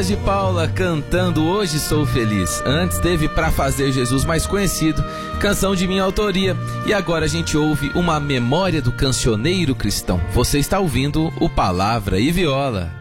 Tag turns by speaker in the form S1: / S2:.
S1: de Paula cantando Hoje Sou Feliz. Antes teve Pra Fazer Jesus Mais Conhecido, canção de minha autoria. E agora a gente ouve uma memória do cancioneiro cristão. Você está ouvindo o Palavra e Viola.